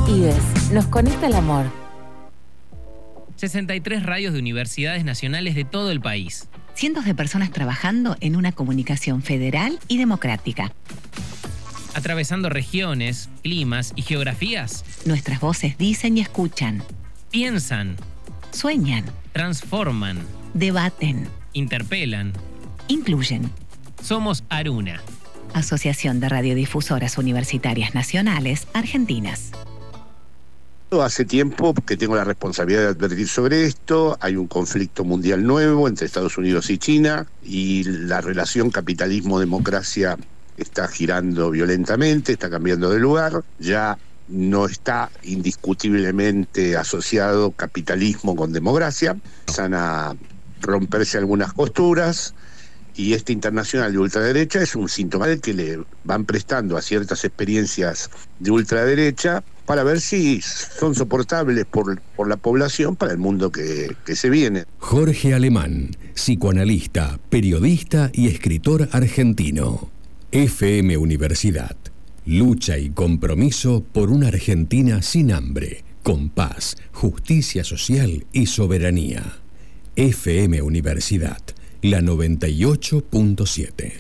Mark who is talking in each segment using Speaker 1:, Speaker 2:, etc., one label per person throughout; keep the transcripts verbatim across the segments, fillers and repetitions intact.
Speaker 1: IDES, nos conecta el amor.
Speaker 2: sesenta y tres radios de universidades nacionales de todo el país.
Speaker 3: Cientos de personas trabajando en una comunicación federal y democrática.
Speaker 2: Atravesando regiones, climas y geografías.
Speaker 3: Nuestras voces dicen y escuchan.
Speaker 2: Piensan.
Speaker 3: Sueñan.
Speaker 2: Transforman.
Speaker 3: Debaten.
Speaker 2: Interpelan.
Speaker 3: Incluyen.
Speaker 2: Somos Aruna.
Speaker 3: Asociación de Radiodifusoras Universitarias Nacionales Argentinas.
Speaker 4: Hace tiempo que tengo la responsabilidad de advertir sobre esto. Hay un conflicto mundial nuevo entre Estados Unidos y China y la relación capitalismo-democracia está girando violentamente, está cambiando de lugar. Ya no está indiscutiblemente asociado capitalismo con democracia. Empiezan a romperse algunas costuras y este internacional de ultraderecha es un síntoma de que le van prestando a ciertas experiencias de ultraderecha para ver si son soportables por, por la población para el mundo que, que se viene.
Speaker 5: Jorge Alemán, psicoanalista, periodista y escritor argentino. F M Universidad. Lucha y compromiso por una Argentina sin hambre, con paz, justicia social y soberanía. F M Universidad, la noventa y ocho punto siete.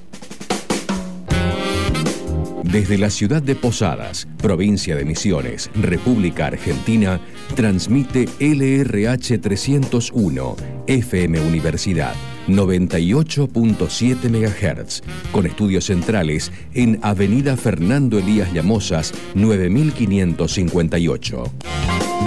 Speaker 5: Desde la ciudad de Posadas, provincia de Misiones, República Argentina, transmite L R H trescientos uno, F M Universidad, noventa y ocho punto siete megahertz, con estudios centrales en Avenida Fernando Elías Llamosas, nueve mil quinientos cincuenta y ocho.